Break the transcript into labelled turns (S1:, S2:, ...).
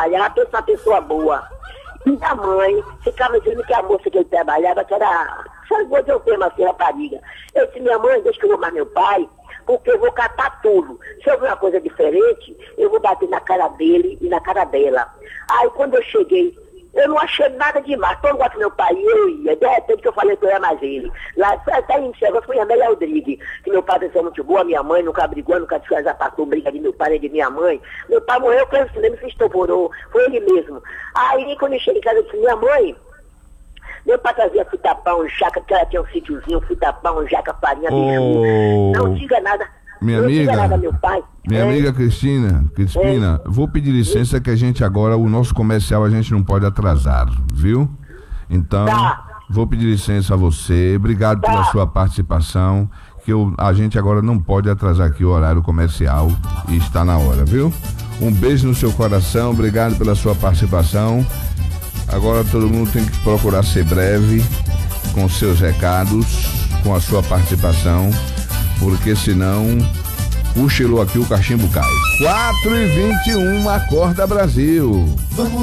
S1: trabalhar, pensa uma pessoa boa. Minha mãe ficava dizendo que a moça que ele trabalhava, que era, sabe, vou dizer o termo assim, rapariga. Eu disse, minha mãe, deixa que eu vou mais meu pai, porque eu vou catar tudo. Se eu ver uma coisa diferente, eu vou bater na cara dele e na cara dela. Aí quando eu cheguei, eu não achei nada demais. Todo mundo gosta do meu pai, eu ia. De repente que eu falei que eu ia mais ele. Lá até em Enxerga, foi a Amélia Rodrigues, que meu pai pensou muito boa, minha mãe nunca brigou, nunca passou briga de meu pai nem de minha mãe. Meu pai morreu pelo cinema, se estoporou, foi ele mesmo. Aí quando eu cheguei em casa, eu disse, minha mãe, meu pai trazia fita-pão, jaca, porque ela tinha um sítiozinho, fita-pão, jaca, farinha, biju. Não diga nada.
S2: Minha amiga,
S1: meu pai.
S2: Minha amiga Crispina, vou pedir licença que a gente agora, o nosso comercial a gente não pode atrasar, viu? Então, vou pedir licença a você, obrigado pela sua participação, que a gente agora não pode atrasar aqui o horário comercial e está na hora, viu? Um beijo no seu coração, obrigado pela sua participação. Agora todo mundo tem que procurar ser breve com seus recados, com a sua participação, porque senão cochilou aqui, o cachimbo cai. 4h21, acorda Brasil.